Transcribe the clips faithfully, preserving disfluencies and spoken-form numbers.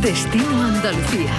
Destino Andalucía.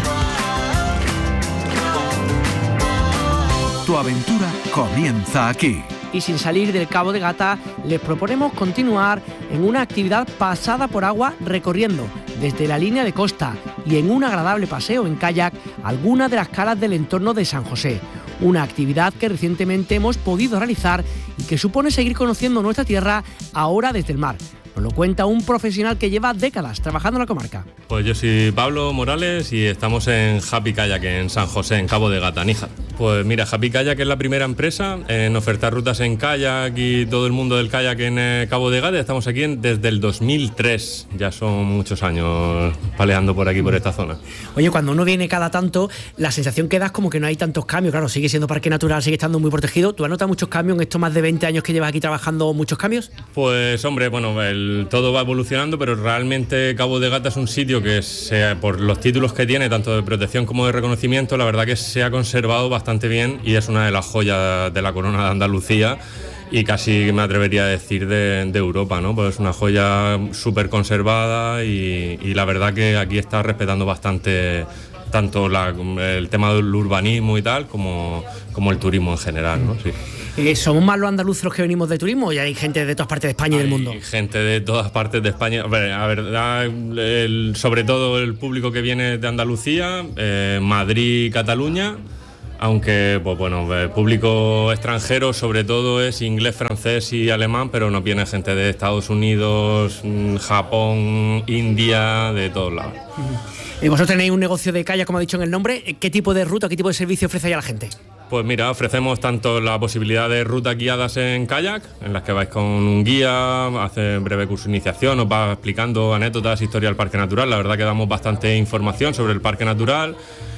Tu aventura comienza aquí. Y sin salir del Cabo de Gata, les proponemos continuar en una actividad pasada por agua recorriendo desde la línea de costa y en un agradable paseo en kayak algunas de las calas del entorno de San José. Una actividad que recientemente hemos podido realizar y que supone seguir conociendo nuestra tierra ahora desde el mar. Nos lo cuenta un profesional que lleva décadas trabajando en la comarca. Pues yo soy Pablo Morales y estamos en Happy Kayak en San José, en Cabo de Gata, Níjar. Pues mira, Happy Kayak es la primera empresa en ofertar rutas en kayak y todo el mundo del kayak en eh, Cabo de Gata. Estamos aquí en, desde el dos mil tres, ya son muchos años paleando por aquí, por esta zona. Oye, cuando uno viene cada tanto, la sensación que da es como que no hay tantos cambios. Claro, sigue siendo parque natural, sigue estando muy protegido. ¿Tú has notado muchos cambios en estos más de veinte años que llevas aquí trabajando, muchos cambios? Pues hombre, bueno, el, todo va evolucionando, pero realmente Cabo de Gata es un sitio que, se, por los títulos que tiene, tanto de protección como de reconocimiento, la verdad que se ha conservado bastante bastante bien y es una de las joyas de la corona de Andalucía y casi me atrevería a decir de, de Europa, ¿no? Pues es una joya súper conservada y, y la verdad que aquí está respetando bastante tanto la, el tema del urbanismo y tal como, como el turismo en general, ¿no? Sí. Eh, ¿Somos más los andaluces los que venimos de turismo o ya hay gente de todas partes de España y del mundo? Hay gente de todas partes de España. A ver, la verdad, el, sobre todo el público que viene de Andalucía, eh, Madrid, Cataluña. Aunque, pues bueno, el público extranjero sobre todo es inglés, francés y alemán, pero nos viene gente de Estados Unidos, Japón, India, de todos lados. Y vosotros tenéis un negocio de kayak, como ha dicho en el nombre. ¿Qué tipo de ruta, qué tipo de servicio ofrece a la gente? Pues mira, ofrecemos tanto la posibilidad de rutas guiadas en kayak, en las que vais con un guía, hace un breve curso de iniciación, os va explicando anécdotas, historia del parque natural. La verdad que damos bastante información sobre el parque natural.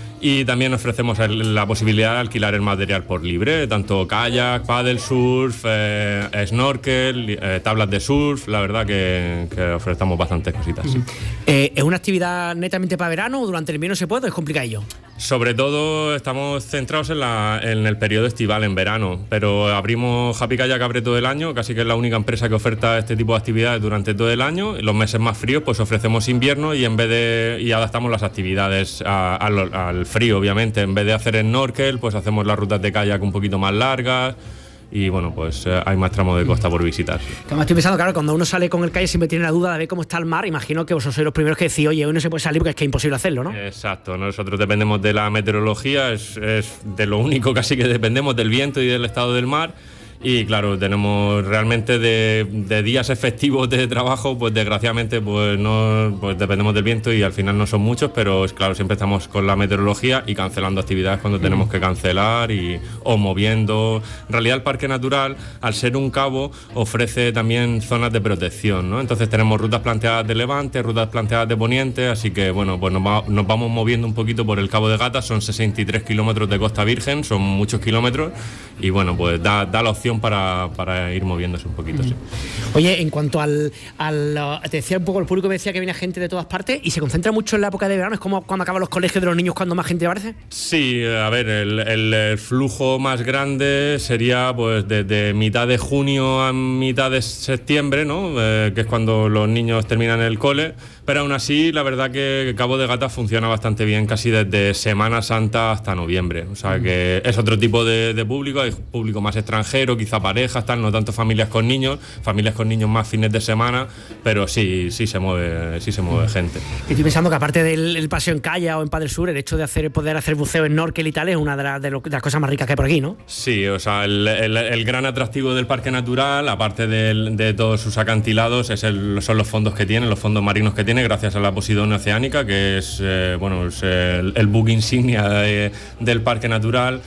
Y también ofrecemos el, la posibilidad de alquilar el material por libre, tanto kayak, paddle surf, eh, snorkel, eh, tablas de surf. La verdad que, que ofrecemos bastantes cositas. Uh-huh. eh, ¿Es una actividad netamente para verano o durante el invierno se puede o es complicadillo? Sobre todo estamos centrados en, la, en el periodo estival, en verano, pero abrimos Happy Kayak abre todo el año, casi que es la única empresa que oferta este tipo de actividades durante todo el año. En los meses más fríos pues ofrecemos invierno y en vez de y adaptamos las actividades a, a, al frío, obviamente. En vez de hacer snorkel, pues hacemos las rutas de kayak un poquito más largas. Y bueno, pues eh, hay más tramos de costa por visitar. Como estoy pensando, claro, cuando uno sale con el kayak siempre tiene la duda de ver cómo está el mar. Imagino que vosotros sois los primeros que decís, oye, hoy no se puede salir porque es que es imposible hacerlo, ¿no? Exacto, nosotros dependemos de la meteorología, es, es de lo único casi que dependemos, del viento y del estado del mar. Y claro, tenemos realmente de, de días efectivos de trabajo, pues desgraciadamente pues no pues dependemos del viento y al final no son muchos, pero es claro, siempre estamos con la meteorología y cancelando actividades cuando tenemos que cancelar y, o moviendo. En realidad el parque natural, al ser un cabo, ofrece también zonas de protección, ¿no? Entonces tenemos rutas planteadas de levante, rutas planteadas de poniente, así que bueno, pues nos, va, nos vamos moviendo un poquito por el Cabo de Gata, son sesenta y tres kilómetros de costa virgen, son muchos kilómetros y bueno, pues da, da la opción Para, para ir moviéndose un poquito. Sí. Oye, en cuanto al, al... Te decía un poco, el público me decía que viene gente de todas partes y se concentra mucho en la época de verano. ¿Es como cuando acaban los colegios de los niños cuando más gente aparece? Sí, a ver, el, el, el flujo más grande sería pues desde mitad de junio a mitad de septiembre, ¿no? Eh, que es cuando los niños terminan el cole. Pero aún así, la verdad que Cabo de Gata funciona bastante bien casi desde Semana Santa hasta noviembre. O sea que es otro tipo de, de público, hay público más extranjero, quizá parejas, tal, no tanto familias con niños, familias con niños más fines de semana, pero sí, sí se mueve, sí se mueve gente. Estoy pensando que aparte del el paseo en kayak o en paddle sur, el hecho de hacer, poder hacer buceo en snorkel y tal es una de, la, de, lo, de las cosas más ricas que hay por aquí, ¿no? Sí, o sea, el, el, el gran atractivo del parque natural, aparte de, de todos sus acantilados, es el, son los fondos que tiene, los fondos marinos que tiene, gracias a la Posidonia Oceánica, que es, eh, bueno, es el, el buque insignia de, del parque natural.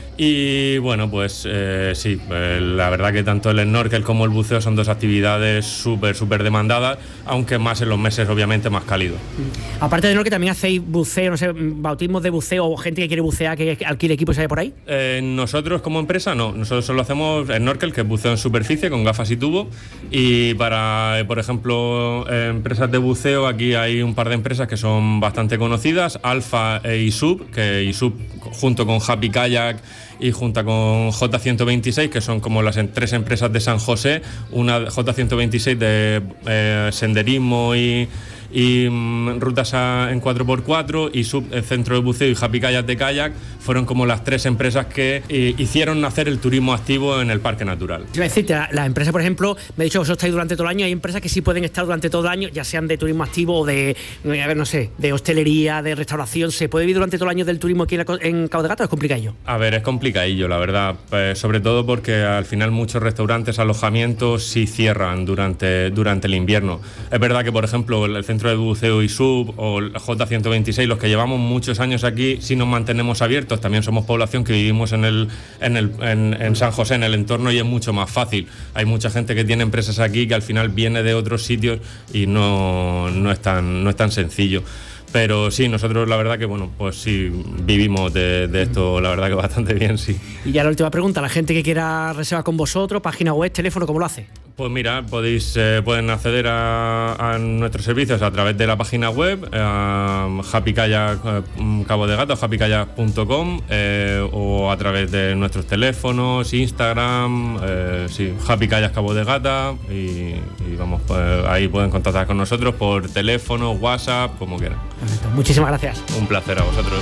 Y bueno, pues eh, sí, eh, la verdad que tanto el snorkel como el buceo son dos actividades súper, súper demandadas, aunque más en los meses obviamente más cálidos. Aparte de snorkel, también hacéis buceo, no sé, bautismos de buceo o gente que quiere bucear, que alquile equipos ahí por ahí. Eh, nosotros como empresa no, nosotros solo hacemos snorkel, que es buceo en superficie con gafas y tubo, y para, eh, por ejemplo, eh, empresas de buceo, aquí hay un par de empresas que son bastante conocidas, Alfa e ISUB, que ISUB junto con Happy Kayak y junto con J ciento veintiséis, que son como las en, tres empresas de San José, una J ciento veintiséis de eh, senderismo y, y mm, rutas a, en cuatro por cuatro, y Sub, el Centro de Buceo y Happy Kayak de kayak fueron como las tres empresas que eh, hicieron nacer el turismo activo en el Parque Natural. Quiero decirte, la, la empresa, por ejemplo, me ha dicho que vosotros estáis durante todo el año, hay empresas que sí pueden estar durante todo el año, ya sean de turismo activo o de, a ver, no sé, de hostelería, de restauración. ¿Se puede vivir durante todo el año del turismo aquí en, la, en Cabo de Gata o es complicadillo? A ver, es complicadillo, la verdad, pues, sobre todo porque al final muchos restaurantes, alojamientos sí cierran durante, durante el invierno. Es verdad que, por ejemplo, el Centro de Buceo y Sub o el J ciento veintiséis, los que llevamos muchos años aquí, sí nos mantenemos abiertos. También somos población que vivimos en, el, en, el, en, en San José, en el entorno, y es mucho más fácil. Hay mucha gente que tiene empresas aquí que al final viene de otros sitios y no, no, es, tan, no es tan sencillo. Pero sí, nosotros la verdad que, bueno, pues sí, vivimos de, de esto, la verdad que bastante bien, sí. Y ya la última pregunta, la gente que quiera reservar con vosotros, página web, teléfono, ¿cómo lo hace? Pues mira, podéis, eh, pueden acceder a, a nuestros servicios a través de la página web, eh, Happy Kayak eh, Cabo de Gata, happy kayak punto com, eh, o a través de nuestros teléfonos, Instagram, eh, sí, Happy Kayak Cabo de Gata, y, y vamos, pues ahí pueden contactar con nosotros por teléfono, WhatsApp, como quieran. Perfecto. Muchísimas gracias. Un placer a vosotros.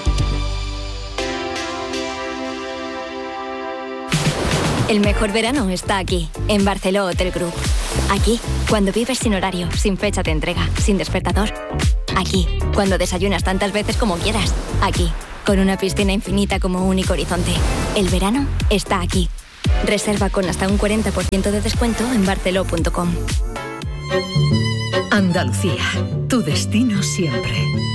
El mejor verano está aquí, en Barceló Hotel Group. Aquí, cuando vives sin horario, sin fecha de entrega, sin despertador. Aquí, cuando desayunas tantas veces como quieras. Aquí, con una piscina infinita como único horizonte. El verano está aquí. Reserva con hasta un cuarenta por ciento de descuento en barceló punto com. Andalucía, tu destino siempre.